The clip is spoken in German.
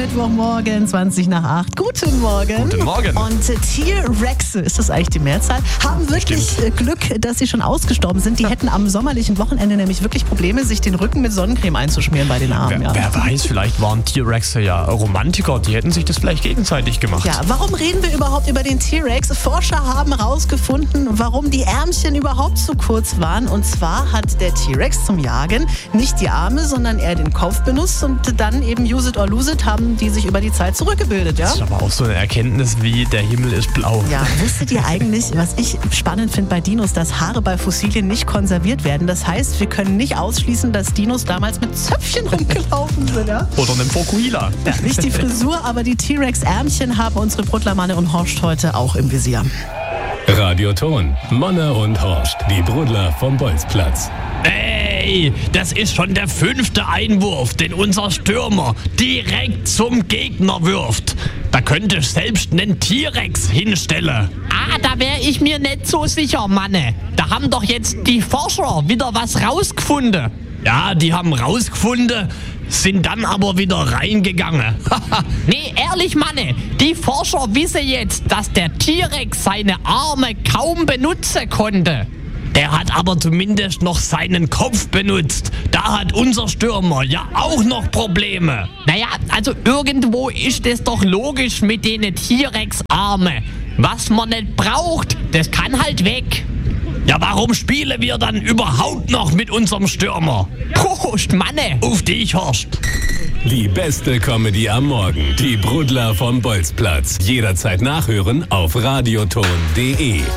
Mittwochmorgen, 20 nach 8. Guten Morgen. Guten Morgen. Und T-Rexe, ist das eigentlich die Mehrzahl, haben wirklich Glück, dass sie schon ausgestorben sind. Die hätten am sommerlichen Wochenende nämlich wirklich Probleme, sich den Rücken mit Sonnencreme einzuschmieren bei den Armen. Wer weiß, vielleicht waren T-Rexe ja Romantiker, die hätten sich das vielleicht gegenseitig gemacht. Ja, warum reden wir überhaupt über den T-Rex? Forscher haben herausgefunden, warum die Ärmchen überhaupt zu kurz waren. Und zwar hat der T-Rex zum Jagen nicht die Arme, sondern eher den Kopf benutzt. Und dann eben use it or lose it haben die sich über die Zeit zurückgebildet. Ja? Das ist aber auch so eine Erkenntnis wie der Himmel ist blau. Ja, wusstet ihr eigentlich, was ich spannend finde bei Dinos, dass Haare bei Fossilien nicht konserviert werden? Das heißt, wir können nicht ausschließen, dass Dinos damals mit Zöpfchen rumgelaufen sind. Ja? Oder einem Fokuhila. Ja, nicht die Frisur, aber die T-Rex-Ärmchen haben unsere Brudler-Manne und Horst heute auch im Visier. Radioton, Manne und Horst, die Brudler vom Bolzplatz. Ey, das ist schon der 5. Einwurf, den unser Stürmer direkt zum Gegner wirft. Da könnte ich selbst einen T-Rex hinstellen. Da wäre ich mir nicht so sicher, Manne. Da haben doch jetzt die Forscher wieder was rausgefunden. Ja, die haben rausgefunden, sind dann aber wieder reingegangen. Nee, ehrlich, Manne, die Forscher wissen jetzt, dass der T-Rex seine Arme kaum benutzen konnte. Der hat aber zumindest noch seinen Kopf benutzt. Da hat unser Stürmer ja auch noch Probleme. Naja, also irgendwo ist es doch logisch mit den T-Rex-Arme. Was man nicht braucht, das kann halt weg. Ja, warum spielen wir dann überhaupt noch mit unserem Stürmer? Prost, Manne! Auf dich, Horst! Die beste Comedy am Morgen. Die Brudler vom Bolzplatz. Jederzeit nachhören auf radioton.de.